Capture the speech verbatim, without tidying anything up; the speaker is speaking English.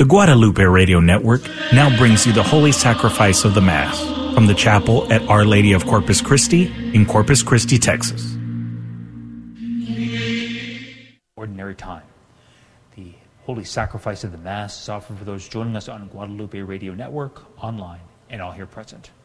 The Guadalupe Radio Network now brings you the Holy Sacrifice of the Mass from the chapel at Our Lady of Corpus Christi in Corpus Christi, Texas. Ordinary time. The Holy Sacrifice of the Mass is offered for those joining us on Guadalupe Radio Network, online, and all here present.